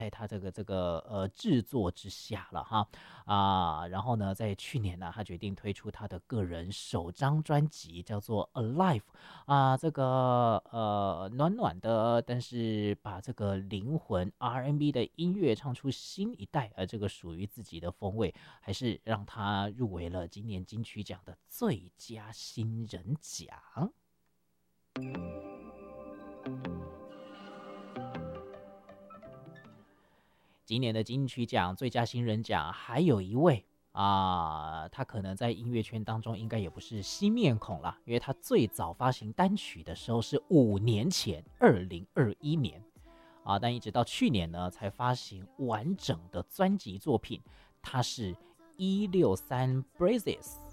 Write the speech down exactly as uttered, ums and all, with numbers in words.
在他这个这个呃制作之下了哈啊，然后呢，在去年呢，他决定推出他的个人首张专辑，叫做《Alive》啊，这个呃暖暖的，但是把这个灵魂 R and B 的音乐唱出新一代，而这个属于自己的风味，还是让他入围了今年金曲奖的最佳新人奖。今年的金曲奖最佳新人奖还有一位啊，他可能在音乐圈当中应该也不是新面孔啦，因为他最早发行单曲的时候是五年前，二零二一年啊，但一直到去年呢才发行完整的专辑作品，他是一六三 Brazes。